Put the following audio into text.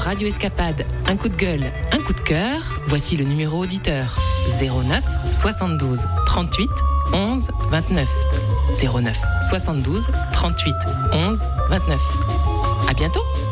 Radio Escapade, un coup de gueule, un coup de cœur, voici le numéro auditeur 09 72 38 11 29. 09 72 38 11 29. À bientôt.